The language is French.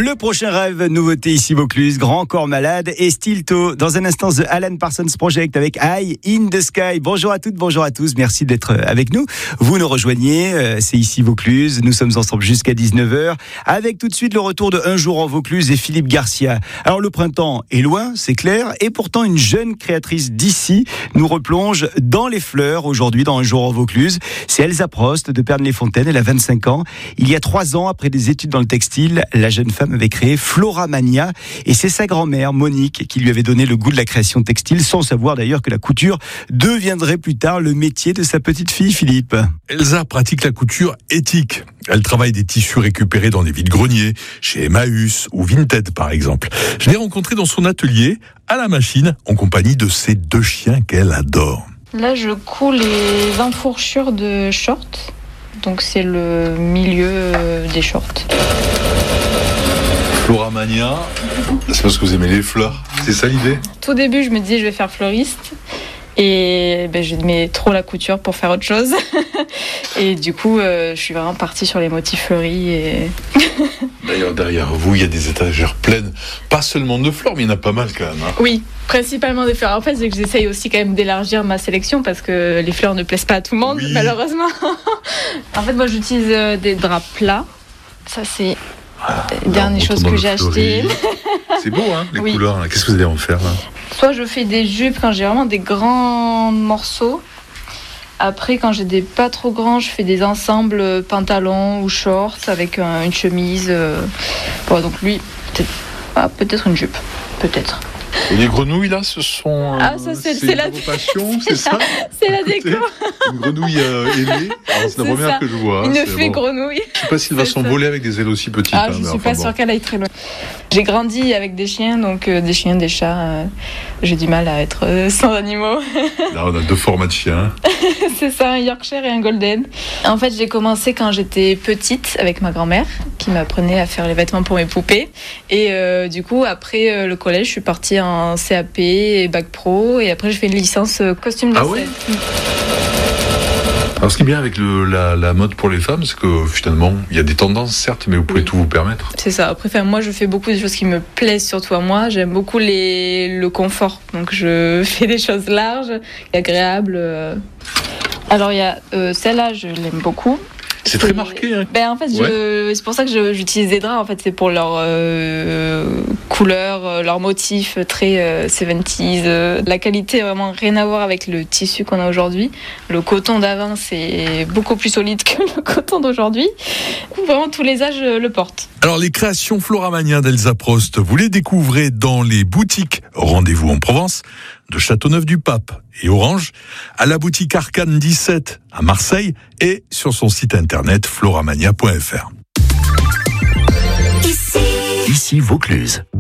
Le prochain rêve, nouveauté ici Vaucluse, Grand Corps Malade et Stilto. Dans un instant, The Alan Parsons Project avec Eye in the Sky. Bonjour à toutes, bonjour à tous. Merci d'être avec nous. Vous nous rejoignez, c'est ici Vaucluse. Nous sommes ensemble jusqu'à 19h. Avec tout de suite le retour de Un jour en Vaucluse et Philippe Garcia. Alors le printemps est loin, c'est clair. Et pourtant, une jeune créatrice d'ici nous replonge dans les fleurs aujourd'hui dans Un jour en Vaucluse. C'est Elsa Prost de Pernes-les-Fontaines. Elle a 25 ans. Il y a 3 ans, après des études dans le textile, la jeune femme avait créé Floramania et c'est sa grand-mère Monique qui lui avait donné le goût de la création textile, sans savoir d'ailleurs que la couture deviendrait plus tard le métier de sa petite fille Philippe. Elsa pratique la couture éthique. Elle travaille des tissus récupérés dans des vides-greniers, chez Emmaüs ou Vinted par exemple. Je l'ai rencontrée dans son atelier, à la machine, en compagnie de ses 2 chiens qu'elle adore. Là, je couds les enfourchures de shorts. Donc c'est le milieu des shorts. Floramania, c'est parce que vous aimez les fleurs, c'est ça l'idée ? Tout début, je me disais je vais faire fleuriste. Et j'aimais trop la couture pour faire autre chose. Et du coup, je suis vraiment partie sur les motifs fleuris. Et... D'ailleurs, derrière vous, il y a des étagères pleines, pas seulement de fleurs, mais il y en a pas mal quand même. Hein. Oui, principalement des fleurs. En fait, c'est que j'essaye aussi quand même d'élargir ma sélection parce que les fleurs ne plaisent pas à tout le monde, malheureusement. En fait, moi, j'utilise des draps plats. Ça, c'est la dernière chose que j'ai achetée. C'est beau, hein, les couleurs. Là. Qu'est-ce que vous allez en faire là ? Soit je fais des jupes quand j'ai vraiment des grands morceaux. Après, quand j'ai des pas trop grands, je fais des ensembles pantalons ou shorts avec une chemise. Bon, donc lui, peut-être une jupe, peut-être. Et les grenouilles là, ce sont c'est la passion, c'est ça. C'est la déco. Une grenouille ailée. C'est la première que je vois. Une fée grenouille. Je sais pas s'il va s'envoler avec des ailes aussi petites. Je suis pas sûre qu'elle aille très loin. J'ai grandi avec des chiens, donc des chiens, des chats. J'ai du mal à être sans animaux. Là, on a 2 formats de chiens. C'est ça, un Yorkshire et un Golden. En fait, j'ai commencé quand j'étais petite avec ma grand-mère, qui m'apprenait à faire les vêtements pour mes poupées. Et du coup, après le collège, je suis partie en CAP et bac pro. Et après, j'ai fait une licence costume de scène. Ouais. Alors, ce qui est bien avec la mode pour les femmes, c'est que finalement, il y a des tendances, certes, mais vous pouvez tout vous permettre. C'est ça. Après, moi, je fais beaucoup de choses qui me plaisent, surtout à moi. J'aime beaucoup le confort. Donc, je fais des choses larges et agréables. Alors, il y a celle-là, je l'aime beaucoup. C'est très marqué. Hein. En fait, c'est pour ça que j'utilise des draps. En fait, c'est pour leur couleur, leur motif très 70s. La qualité, vraiment rien à voir avec le tissu qu'on a aujourd'hui. Le coton d'avant, c'est beaucoup plus solide que le coton d'aujourd'hui. Vraiment, tous les âges le portent. Alors, les créations Floramania d'Elsa Prost, vous les découvrez dans les boutiques Rendez-vous en Provence, de Châteauneuf-du-Pape et Orange, à la boutique Arcane 17 à Marseille et sur son site internet floramania.fr. Ici Vaucluse.